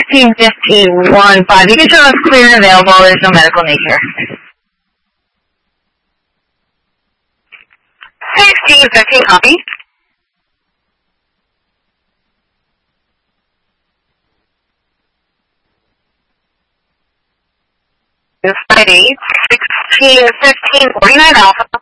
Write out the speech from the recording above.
161515. You can show us clear and available. There's no medical need here. 1615, copy. Friday, 161549 Alpha.